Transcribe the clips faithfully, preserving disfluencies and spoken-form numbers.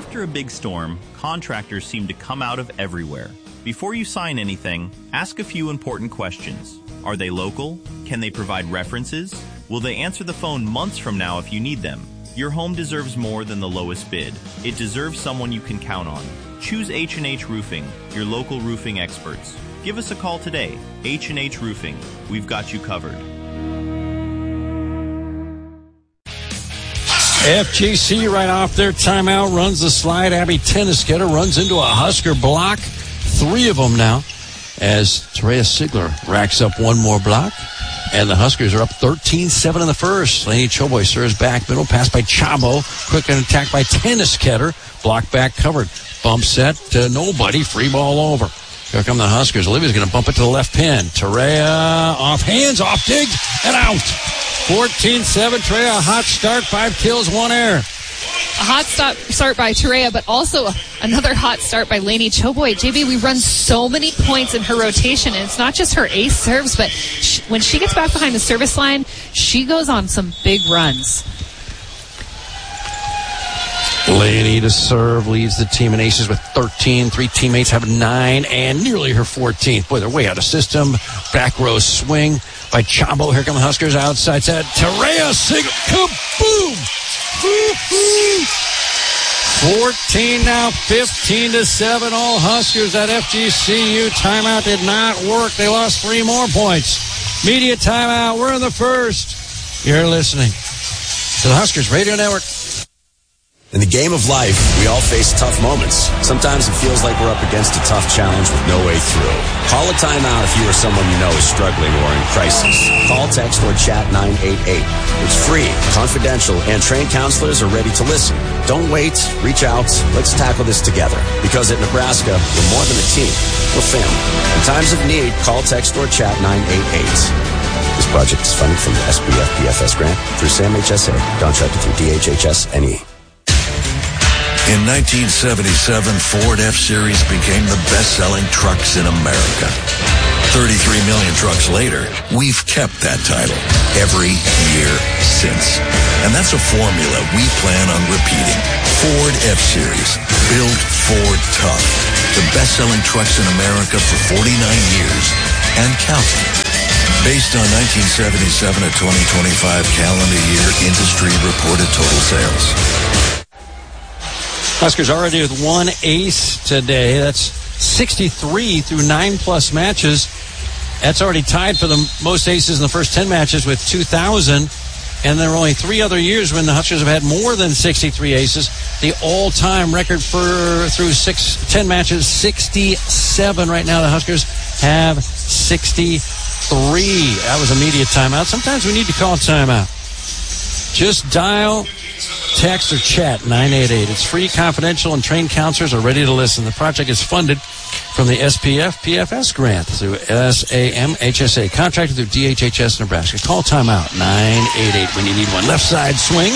After a big storm, contractors seem to come out of everywhere. Before you sign anything, ask a few important questions. Are they local? Can they provide references? Will they answer the phone months from now if you need them? Your home deserves more than the lowest bid. It deserves someone you can count on. Choose H and H Roofing, your local roofing experts. Give us a call today. H and H Roofing. We've got you covered. F G C right off their timeout runs the slide. Abby Tennisketter runs into a Husker block. Three of them now as Terea Sigler racks up one more block. And the Huskers are up thirteen seven in the first. Laney Choboy serves back middle. Pass by Chabo. Quick and attack by Tennisketter. Block back covered. Bump set to nobody. Free ball over. Here come the Huskers. Olivia's going to bump it to the left pin. Terea off hands, off dig, and out. fourteen seven. Terea, a hot start. Five kills, one error. A hot stop, start by Terea, but also another hot start by Laney Choboy. J B, we run so many points in her rotation, and it's not just her ace serves, but she, when she gets back behind the service line, she goes on some big runs. Laney to serve, leads the team in aces with thirteen. Three teammates have nine and nearly her fourteenth. Boy, they're way out of system. Back row swing by Chabo. Here come the Huskers outside set. Terea Sigler. Kaboom! fourteen now, fifteen to seven. All Huskers at F G C U. Timeout did not work. They lost three more points. Media timeout. We're in the first. You're listening to the Huskers Radio Network. In the game of life, we all face tough moments. Sometimes it feels like we're up against a tough challenge with no way through. Call a timeout if you or someone you know is struggling or in crisis. Call, text, or chat nine eight eight. It's free, confidential, and trained counselors are ready to listen. Don't wait. Reach out. Let's tackle this together. Because at Nebraska, we're more than a team. We're family. In times of need, call, text, or chat nine eight eight. This project is funded from the S B F P F S grant through SAM H S A, contracted through D H H S N E. In nineteen seventy-seven, Ford F-Series became the best-selling trucks in America. thirty-three million trucks later, we've kept that title every year since. And that's a formula we plan on repeating. Ford F-Series. Build Ford tough. The best-selling trucks in America for forty-nine years and counting. Based on nineteen seventy-seven to twenty twenty-five calendar year industry reported total sales. Huskers already with one ace today. That's sixty-three through nine-plus matches. That's already tied for the most aces in the first ten matches with two thousand. And there are only three other years when the Huskers have had more than sixty-three aces. The all-time record for through six, ten matches, sixty-seven. Right now the Huskers have sixty-three. That was a media timeout. Sometimes we need to call a timeout. Just dial, text, or chat nine eight eight. It's free, confidential, and trained counselors are ready to listen. The project is funded from the S P F P F S grant through S A M H S A, contracted through D H H S Nebraska. Call timeout nine eight eight when you need one. Left side swing.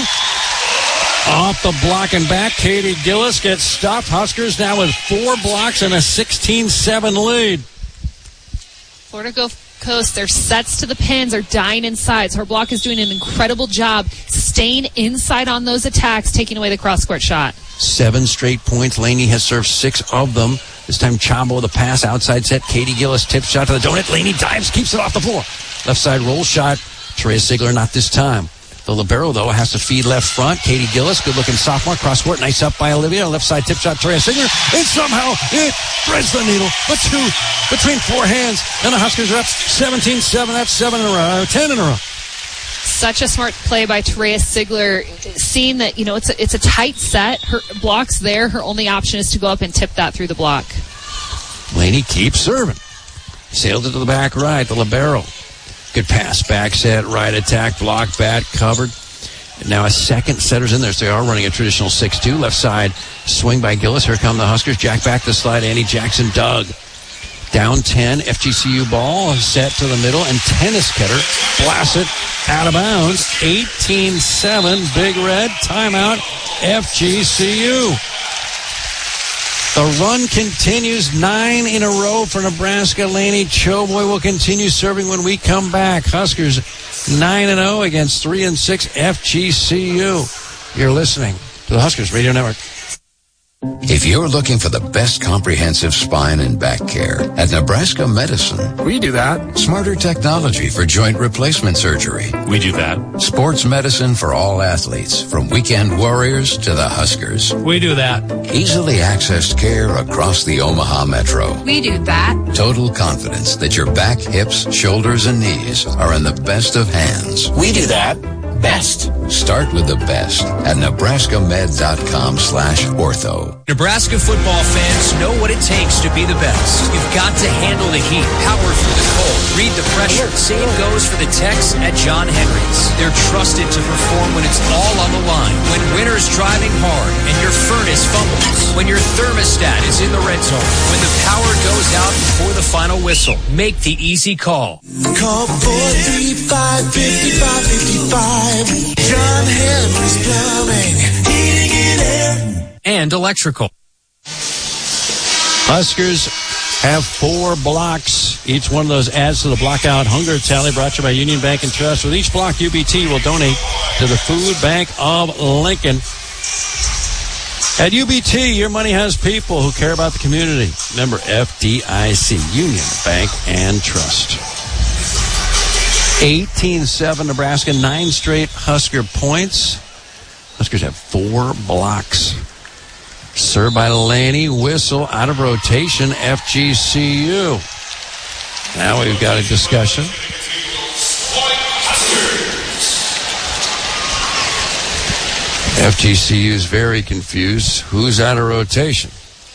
Off the block and back, Katie Gillis gets stopped. Huskers now with four blocks and a sixteen seven lead. Florida Gulf Coast, their sets to the pins are dying inside. So her block is doing an incredible job staying inside on those attacks, taking away the cross-court shot. Seven straight points. Laney has served six of them. This time Chabo the pass, outside set. Katie Gillis tip shot to the donut. Laney dives, keeps it off the floor. Left side roll shot. Terea Sigler not this time. The libero, though, has to feed left front. Katie Gillis, good-looking sophomore. Cross-court, nice up by Olivia. Left side tip shot, Terea Sigler. And somehow it threads the needle. A two between four hands. And the Huskers are up seventeen seven. That's seven in a row. ten in a row. Such a smart play by Terea Sigler. Seeing that, you know, it's a, it's a tight set. Her block's there. Her only option is to go up and tip that through the block. Laney keeps serving. Sailed it to the back right. The libero. Good pass, back set, right attack, block, bat, covered. And now a second setter's in there, so they are running a traditional six two. Left side swing by Gillis. Here come the Huskers. Jack back the slide. Annie Jackson dug. Down ten, F G C U ball, set to the middle, and Tennisketter blasts it out of bounds. eighteen seven, Big Red, timeout, F G C U. The run continues, nine in a row for Nebraska. Laney Choboy will continue serving when we come back. Huskers nine and oh against three and six F G C U. You're listening to the Huskers Radio Network. If you're looking for the best comprehensive spine and back care, at Nebraska Medicine, we do that. Smarter technology for joint replacement surgery. We do that. Sports medicine for all athletes, from weekend warriors to the Huskers. We do that. Easily accessed care across the Omaha Metro. We do that. Total confidence that your back, hips, shoulders, and knees are in the best of hands. We do that. Best. Start with the best at nebraskamed.com slash ortho. Nebraska football fans know what it takes to be the best. You've got to handle the heat, power through the cold, read the pressure. Same goes for the techs at John Henry's. They're trusted to perform when it's all on the line. When winter's driving hard and your furnace fumbles. When your thermostat is in the red zone. When the power goes out before the final whistle. Make the easy call. Call four three five, five five five five. John Henry's Plumbing, heating and air, and electrical. Huskers have four blocks. Each one of those adds to the Blockout Hunger Tally brought to you by Union Bank and Trust. With each block, U B T will donate to the Food Bank of Lincoln. At U B T, your money has people who care about the community. Member F D I C, Union Bank and Trust. eighteen seven Nebraska, nine straight Husker points. Huskers have four blocks. Served by Laney, whistle, out of rotation, F G C U. Now we've got a discussion. F G C U is very confused. Who's out of rotation?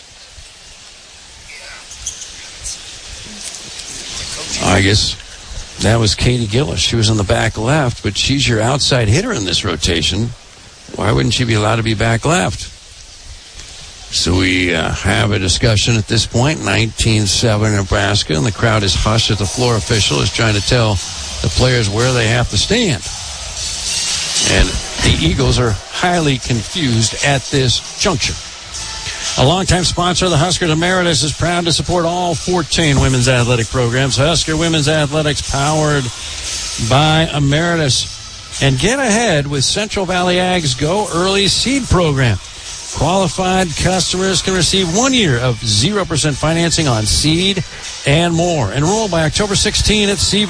I guess that was Katie Gillis. She was on the back left, but she's your outside hitter in this rotation. Why wouldn't she be allowed to be back left? So we uh, have a discussion at this point, nineteen seven Nebraska, and the crowd is hushed as the floor official is trying to tell the players where they have to stand. And the Eagles are highly confused at this juncture. A longtime sponsor of the Huskers Emeritus is proud to support all fourteen women's athletic programs. Husker Women's Athletics, powered by Emeritus. And get ahead with Central Valley Ag's Go Early Seed Program. Qualified customers can receive one year of zero percent financing on seed and more. Enroll by October sixteenth at C V.